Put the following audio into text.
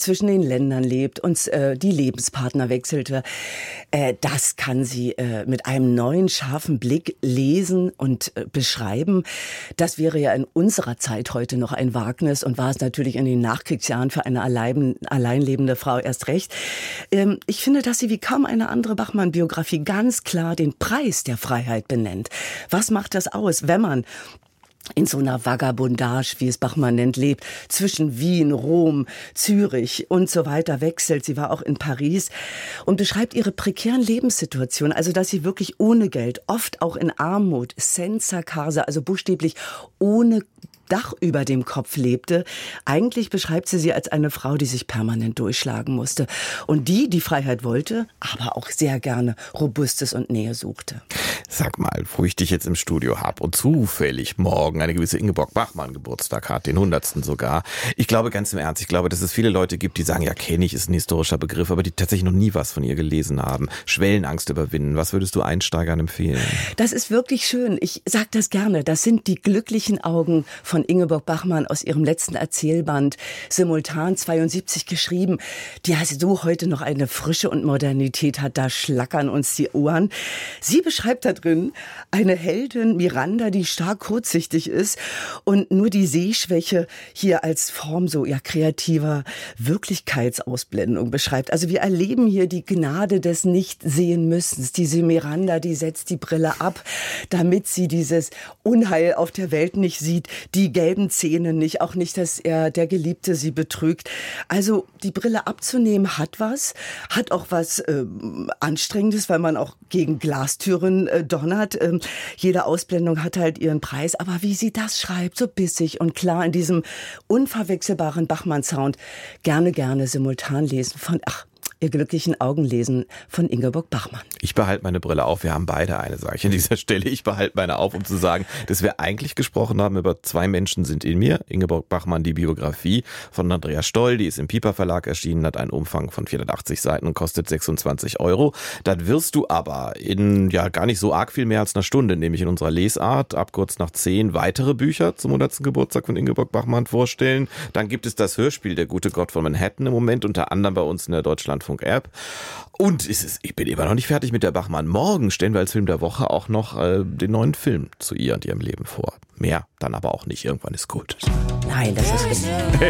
zwischen den Ländern lebt und die Lebenspartner wechselte, das kann sie mit einem neuen, scharfen Blick lesen und beschreiben. Das wäre ja in unserer Zeit heute noch ein Wagnis und war es natürlich in den Nachkriegsjahren für eine alleinlebende Frau erst recht. Ich finde, dass sie wie kaum eine andere Bachmann-Biografie ganz klar den Preis der Freiheit benennt. Was macht das aus, wenn man in so einer Vagabundage, wie es Bachmann nennt, lebt, zwischen Wien, Rom, Zürich und so weiter wechselt. Sie war auch in Paris und beschreibt ihre prekären Lebenssituationen, also dass sie wirklich ohne Geld, oft auch in Armut, senza casa, also buchstäblich ohne Dach über dem Kopf lebte. Eigentlich beschreibt sie als eine Frau, die sich permanent durchschlagen musste und die Freiheit wollte, aber auch sehr gerne Robustes und Nähe suchte. Sag mal, wo ich dich jetzt im Studio habe und zufällig morgen eine gewisse Ingeborg Bachmann Geburtstag hat, den 100. sogar. Ich glaube ganz im Ernst, dass es viele Leute gibt, die sagen, ja, kenne ich, ist ein historischer Begriff, aber die tatsächlich noch nie was von ihr gelesen haben. Schwellenangst überwinden. Was würdest du Einsteigern empfehlen? Das ist wirklich schön. Ich sage das gerne. Das sind die glücklichen Augen von Ingeborg Bachmann aus ihrem letzten Erzählband, simultan 72 geschrieben, die so heute noch eine Frische und Modernität hat, da schlackern uns die Ohren. Sie beschreibt da drin eine Heldin, Miranda, die stark kurzsichtig ist und nur die Sehschwäche hier als Form so kreativer Wirklichkeitsausblendung beschreibt. Also wir erleben hier die Gnade des Nicht-Sehen-Müssens. Diese Miranda, die setzt die Brille ab, damit sie dieses Unheil auf der Welt nicht sieht, die gelben Zähne nicht, auch nicht, dass der Geliebte sie betrügt. Also die Brille abzunehmen hat auch was Anstrengendes, weil man auch gegen Glastüren donnert. Jede Ausblendung hat halt ihren Preis, aber wie sie das schreibt, so bissig und klar in diesem unverwechselbaren Bachmann-Sound, gerne simultan lesen von, ihr glücklichen Augen lesen von Ingeborg Bachmann. Ich behalte meine Brille auf. Wir haben beide eine, sage ich an dieser Stelle. Ich behalte meine auf, um zu sagen, dass wir eigentlich gesprochen haben über Zwei Menschen sind in mir. Ingeborg Bachmann, die Biografie von Andrea Stoll, die ist im Piper Verlag erschienen, hat einen Umfang von 480 Seiten und kostet 26 €. Dann wirst du aber in gar nicht so arg viel mehr als einer Stunde, nämlich in unserer Lesart, ab kurz nach 10 weitere Bücher zum 100. Geburtstag von Ingeborg Bachmann vorstellen. Dann gibt es das Hörspiel Der gute Gott von Manhattan im Moment, unter anderem bei uns in der Deutschlandfunk-App. Und ich bin immer noch nicht fertig mit der Bachmann. Morgen stellen wir als Film der Woche auch noch den neuen Film zu ihr und ihrem Leben vor. Mehr dann aber auch nicht. Irgendwann ist gut. Nein, das ist